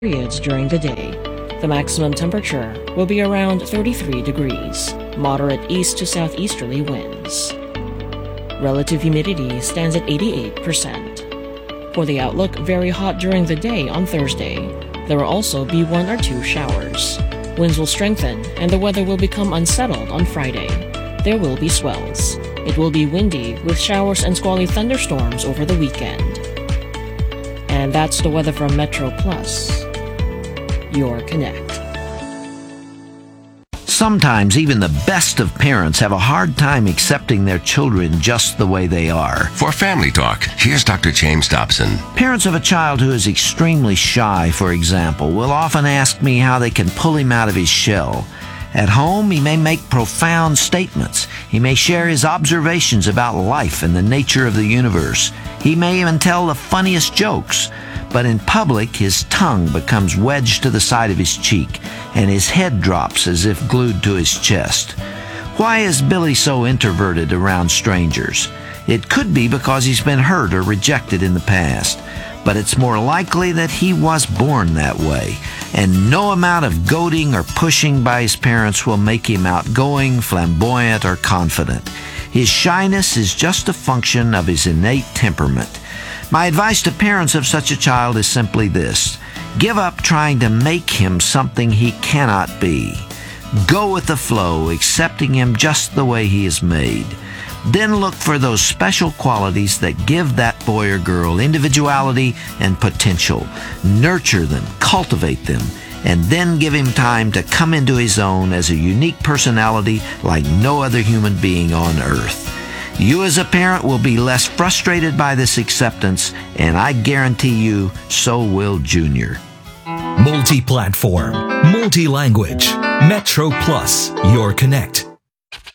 periods during the day. The maximum temperature will be around 33 degrees, moderate east to southeasterly winds. Relative humidity stands at 88%. For the outlook, very hot during the day on Thursday. There will also be 1 or 2 showers. Winds will strengthen and the weather will become unsettled on Friday. There will be swells. It will be windy with showers and squally thunderstorms over the weekend. And that's the weather from Metro Plus, your Connect. Sometimes even the best of parents have a hard time accepting their children just the way they are. For Family Talk, here's Dr. James Dobson. Parents of a child who is extremely shy, for example, will often ask me how they can pull him out of his shell. At home, he may make profound statements. He may share his observations about life and the nature of the universe. He may even tell the funniest jokes. But in public, his tongue becomes wedged to the side of his cheek, and his head drops as if glued to his chest. Why is Billy so introverted around strangers? It could be because he's been hurt or rejected in the past, but it's more likely that he was born that way, and no amount of goading or pushing by his parents will make him outgoing, flamboyant, or confident. His shyness is just a function of his innate temperament. My advice to parents of such a child is simply this: give up trying to make him something he cannot be. Go with the flow, accepting him just the way he is made. Then look for those special qualities that give that boy or girl individuality and potential. Nurture them, cultivate them, and then give him time to come into his own as a unique personality like no other human being on earth. You as a parent will be less frustrated by this acceptance, and I guarantee you, so will Junior. Multi-platform, multi-language, Metro Plus, your Connect.